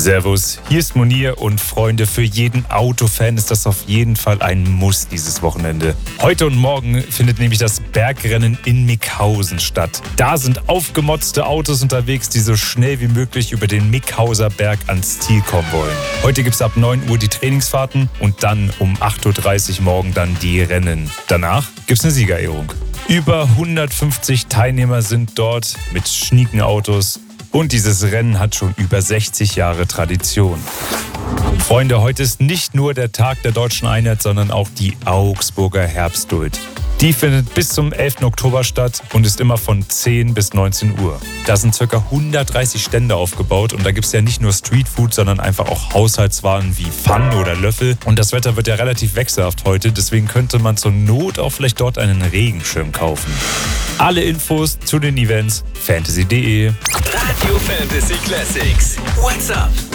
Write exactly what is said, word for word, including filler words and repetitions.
Servus, hier ist Monir und Freunde, für jeden Autofan ist das auf jeden Fall ein Muss dieses Wochenende. Heute und morgen findet nämlich das Bergrennen in Mickhausen statt. Da sind aufgemotzte Autos unterwegs, die so schnell wie möglich über den Mickhauser Berg ans Ziel kommen wollen. Heute gibt es ab neun Uhr die Trainingsfahrten und dann um acht Uhr dreißig morgen dann die Rennen. Danach gibt es eine Siegerehrung. Über hundertfünfzig Teilnehmer sind dort mit schnieken Autos. Und dieses Rennen hat schon über sechzig Jahre Tradition. Freunde, heute ist nicht nur der Tag der Deutschen Einheit, sondern auch die Augsburger Herbstduld. Die findet bis zum elften Oktober statt und ist immer von zehn bis neunzehn Uhr. Da sind ca. hundertdreißig Stände aufgebaut und da gibt es ja nicht nur Streetfood, sondern einfach auch Haushaltswaren wie Pfannen oder Löffel. Und das Wetter wird ja relativ wechselhaft heute, deswegen könnte man zur Not auch vielleicht dort einen Regenschirm kaufen. Alle Infos zu den Events fantasy punkt de. Radio Fantasy Classics. What's up?